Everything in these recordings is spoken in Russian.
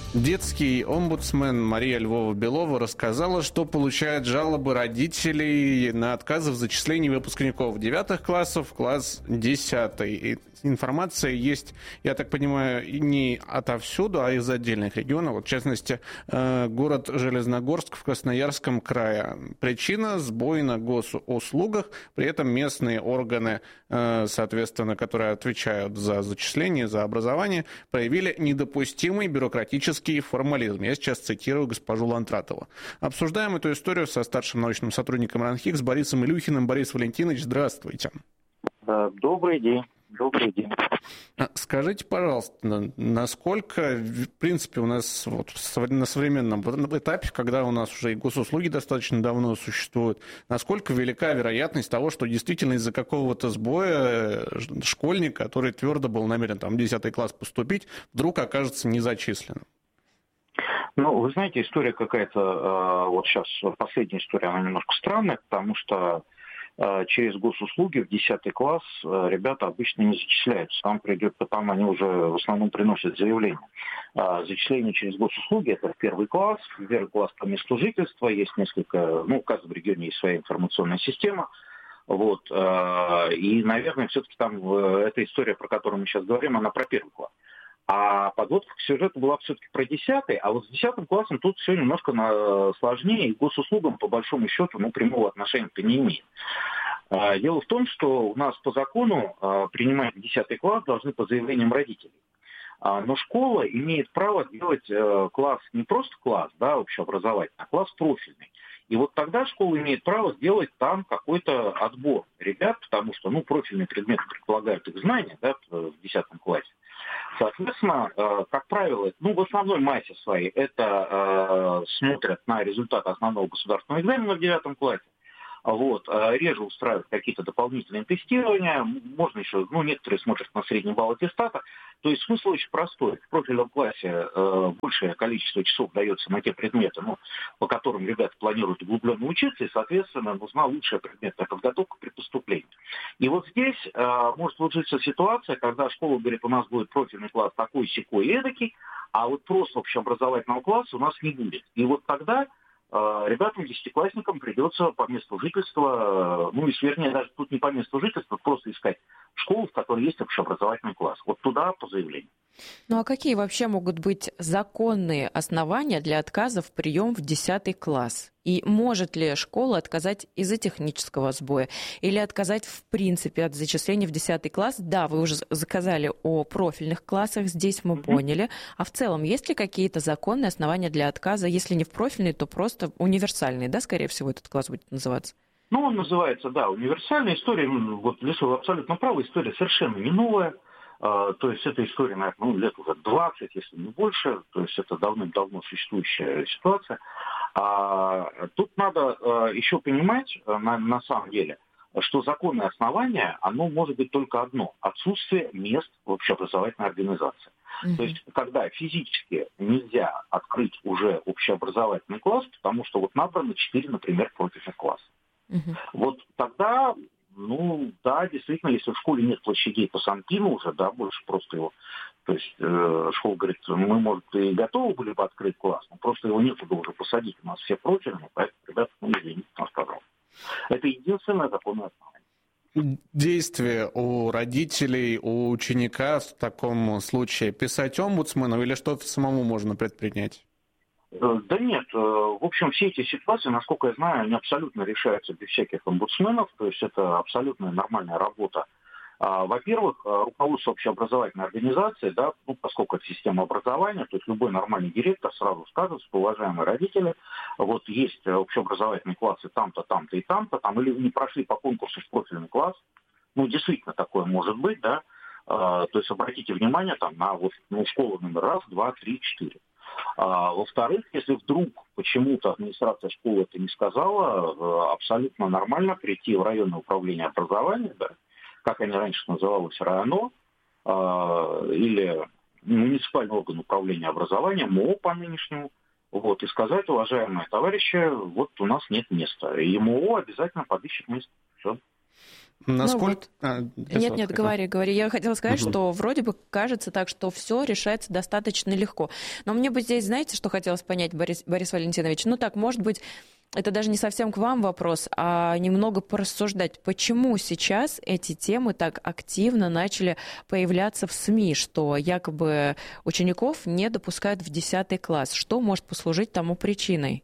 Детский омбудсмен Мария Львова-Белова рассказала, что получает жалобы родителей на отказы в зачислении выпускников 9 классов в класс 10. И информация есть, я так понимаю, не отовсюду, а из отдельных регионов. Вот, в частности, город Железногорск в Красноярском крае. Причина – сбой на госуслугах. При этом местные органы, соответственно, которые отвечают за зачисление, за образование, проявили недопустимый бюрократический формализм. Я сейчас цитирую госпожу Лантратову. Обсуждаем эту историю со старшим научным сотрудником РАНХИК, с Борисом Илюхиным. Борис Валентинович, здравствуйте. Добрый день. Добрый день. Скажите, пожалуйста, насколько, в принципе, у нас вот на современном этапе, когда у нас уже и госуслуги достаточно давно существуют, насколько велика вероятность того, что действительно из-за какого-то сбоя школьник, который твердо был намерен там, в 10 класс поступить, вдруг окажется незачисленным? Ну, вы знаете, история какая-то, вот сейчас последняя история, она немножко странная, потому что через госуслуги в 10 класс ребята обычно не зачисляются. Там они уже в основном приносят заявление. Зачисление через госуслуги – это в 1 класс. В 1 класс по месту жительства есть несколько, в каждом регионе есть своя информационная система. Вот. И, наверное, все-таки там эта история, про которую мы сейчас говорим, она про 1 класс. А подводка к сюжету была все-таки про 10-й, а вот с 10 классом тут все немножко сложнее, и к госуслугам, по большому счету, прямого отношения-то не имеет. Дело в том, что у нас по закону принимать в 10 класс должны по заявлениям родителей. Но школа имеет право делать класс не просто класс, да, общеобразовательный, а класс профильный. И вот тогда школа имеет право сделать там какой-то отбор ребят, потому что, профильные предметы предполагают их знания, да, в 10 классе. Соответственно, как правило, в основной массе своей это смотрят на результат основного государственного экзамена в 9 классе. Вот, реже устраивают какие-то дополнительные тестирования, можно еще, некоторые смотрят на средний балл аттестата. То есть смысл очень простой. В профильном классе большее количество часов дается на те предметы, по которым ребята планируют углубленно учиться, и, соответственно, нужна лучшая предметная подготовка при поступлении. И вот здесь может сложиться ситуация, когда школа говорит, у нас будет профильный класс такой, сякой и эдакий, а вот просто общеобразовательного класса у нас не будет. И вот тогда ребятам, десятиклассникам придется по месту жительства, вернее, даже тут не по месту жительства, просто искать школу, в которой есть общеобразовательный класс. Вот туда по заявлению. А какие вообще могут быть законные основания для отказа в прием в 10 класс? И может ли школа отказать из-за технического сбоя? Или отказать в принципе от зачисления в 10 класс? Да, вы уже заказали о профильных классах, здесь мы поняли. А в целом, есть ли какие-то законные основания для отказа? Если не в профильный, то просто универсальный, да, скорее всего, этот класс будет называться? Он называется, да, универсальная история. Вот здесь вы абсолютно правы, история совершенно не новая. То есть эта история, наверное, лет уже 20, если не больше. То есть это давным-давно существующая ситуация. Тут надо еще понимать, на самом деле, что законное основание, оно может быть только одно – отсутствие мест в общеобразовательной организации. То есть, когда физически нельзя открыть уже общеобразовательный класс, потому что вот набрано 4, например, профильных класса. Вот тогда, да, действительно, если в школе нет площадей по Санпину уже, да, больше просто его, то есть школа говорит, мы, может, и готовы были бы открыть класс, но просто его некуда уже посадить, у нас все профильные, поэтому, ребята, извините нас, пожалуйста. Это единственное законное основание. Действие у родителей, у ученика в таком случае писать омбудсмену или что-то самому можно предпринять? Да нет, в общем, все эти ситуации, насколько я знаю, они абсолютно решаются без всяких омбудсменов, то есть это абсолютно нормальная работа. Во-первых, руководство общеобразовательной организации, да, поскольку это система образования, то есть любой нормальный директор сразу скажет, что, уважаемые родители, вот есть общеобразовательные классы там-то, там-то и там-то, или не прошли по конкурсу в профильный класс, действительно такое может быть, да, то есть обратите внимание на школу номер 1, 2, 3, 4. Во-вторых, если вдруг почему-то администрация школы это не сказала, абсолютно нормально прийти в районное управление образования, да, как они раньше называлось, РАО, или муниципальный орган управления образованием, МОО по нынешнему, и сказать, уважаемые товарищи, вот у нас нет места. И МОО обязательно подыщет место. Все. Насколько... Нет, говори. Я хотела сказать, что вроде бы кажется так, что все решается достаточно легко. Но мне бы здесь, знаете, что хотелось понять, Борис Валентинович? Может быть, это даже не совсем к вам вопрос, а немного порассуждать, почему сейчас эти темы так активно начали появляться в СМИ, что якобы учеников не допускают в 10 класс. Что может послужить тому причиной?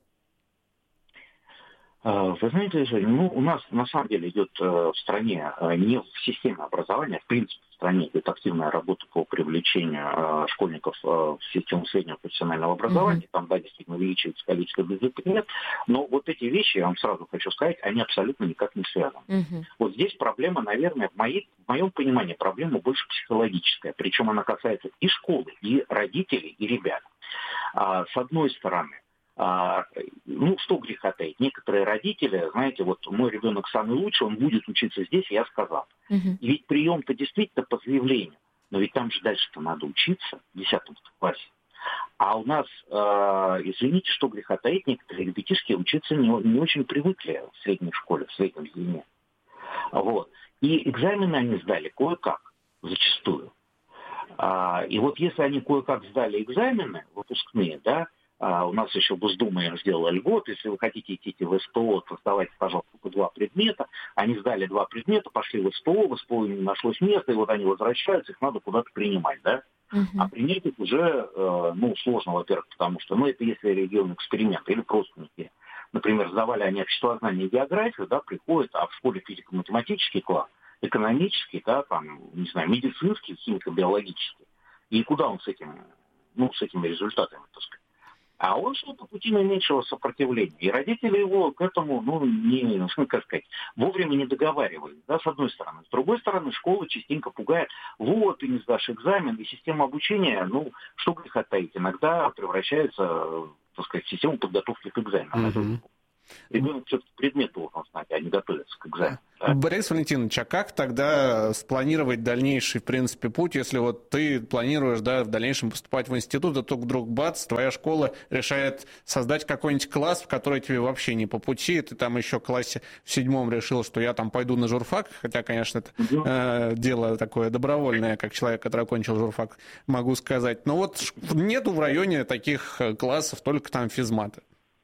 Вы знаете, у нас на самом деле идет в стране, не в системе образования, в принципе в стране идет активная работа по привлечению школьников в систему среднего профессионального образования. Там, да, действительно увеличивается количество бездипломных, но вот эти вещи, я вам сразу хочу сказать, они абсолютно никак не связаны. Вот здесь проблема, наверное, в моем понимании, проблема больше психологическая, причем она касается и школы, и родителей, и ребят. С одной стороны, что греха таить. Некоторые родители, знаете, вот мой ребенок самый лучший, он будет учиться здесь, я сказал. И ведь прием-то действительно по заявлению. Но ведь там же дальше-то надо учиться в 10 классе. А у нас, извините, что греха таить, некоторые ребятишки учиться не очень привыкли в средней школе, в среднем звене. Вот. И экзамены они сдали кое-как, зачастую. И вот если они кое-как сдали экзамены выпускные, да, у нас еще Госдума им сделала льгот. Если вы хотите идти в СПО, то сдавайте, пожалуйста, по 2 предмета. Они сдали 2 предмета, пошли в СПО не нашлось места, и вот они возвращаются, их надо куда-то принимать, да? А принять их уже, сложно, во-первых, потому что, это если регион эксперимент, или просто например, сдавали они обществознание и географию, да, приходят, а в школе физико-математический класс, экономический, да, там, не знаю, медицинский, химико-биологический. И куда он с этими результатами, так сказать? А он шел по пути наименьшего сопротивления. И родители его к этому, вовремя не договаривались, да, с одной стороны. С другой стороны, школа частенько пугает, ты не сдашь экзамен, и система обучения, что греха таить, иногда превращается, так сказать, в систему подготовки к экзамену. Ребенок все-таки предмет должен знать, а не готовиться к экзамену. Да? Борис Валентинович, а как тогда спланировать дальнейший, в принципе, путь, если вот ты планируешь, да, в дальнейшем поступать в институт, а то вдруг бац, твоя школа решает создать какой-нибудь класс, в который тебе вообще не по пути, ты там еще в классе в 7 решил, что я там пойду на журфак, хотя, конечно, это дело такое добровольное, как человек, который окончил журфак, могу сказать. Но вот нету в районе таких классов, только там физматы.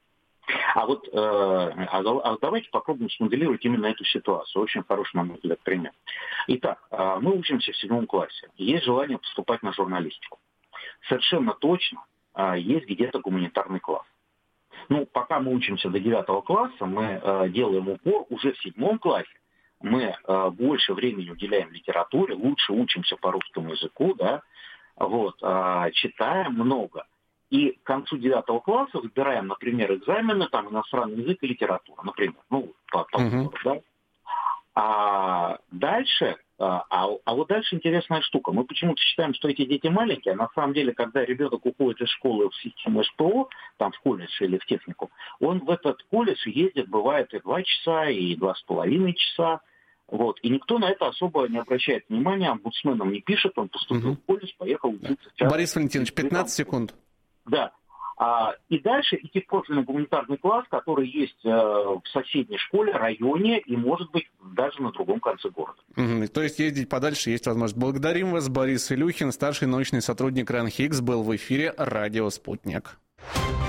Давайте попробуем смоделировать именно эту ситуацию. Очень хороший, на мой взгляд, пример. Итак, мы учимся в 7 классе. Есть желание поступать на журналистику. Совершенно точно есть где-то гуманитарный класс. Пока мы учимся до 9 класса, мы делаем упор уже в 7 классе. Мы больше времени уделяем литературе, лучше учимся по русскому языку, да, читаем много. И к концу 9 класса выбираем, например, экзамены, там, иностранный язык и литература, например, да. А дальше интересная штука. Мы почему-то считаем, что эти дети маленькие, а на самом деле, когда ребенок уходит из школы в систему СПО, там в колледж или в технику, он в этот колледж ездит, бывает, и 2 часа, и 2,5 часа. И никто на это особо не обращает внимания, омбудсменам не пишет, он поступил в колледж, поехал учиться. Борис Валентинович, 15 секунд. Да. И дальше идти в профильный гуманитарный класс, который есть в соседней школе, районе и, может быть, даже на другом конце города. То есть ездить подальше есть возможность. Благодарим вас. Борис Илюхин, старший научный сотрудник РАН-ХИКС, был в эфире «Радио Спутник».